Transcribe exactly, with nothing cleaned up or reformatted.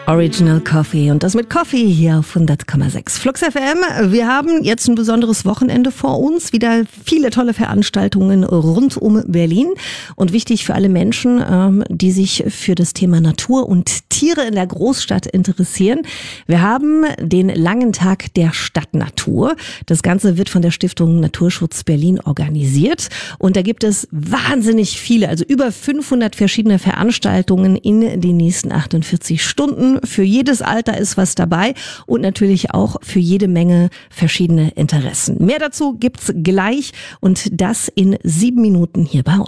Original Coffee und das mit Coffee hier auf hundert Komma sechs Flux F M. Wir haben jetzt ein besonderes Wochenende vor uns, wieder viele tolle Veranstaltungen rund um Berlin und wichtig für alle Menschen, ähm, die sich für das Thema Natur und Tiere in der Großstadt interessieren. Wir haben den langen Tag der Stadtnatur. Das Ganze wird von der Stiftung Naturschutz Berlin organisiert und da gibt es wahnsinnig viele, also über fünfhundert verschiedene Veranstaltungen in den nächsten achtundvierzig Stunden. Für jedes Alter ist was dabei und natürlich auch für jede Menge verschiedene Interessen. Mehr dazu gibt's gleich und das in sieben Minuten hier bei uns.